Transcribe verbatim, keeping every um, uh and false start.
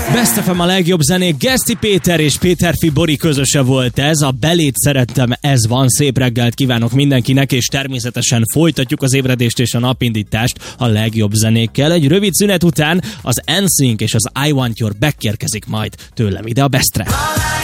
Best ef em a legjobb zenék, Geszti Péter és Péterfi Bori közöse volt ez, a Belét szerettem, ez van, szép reggelt kívánok mindenkinek, és természetesen folytatjuk az ébredést és a napindítást a legjobb zenékkel. Egy rövid szünet után az en sync és az I Want Your Back érkezik majd tőlem ide a Bestre.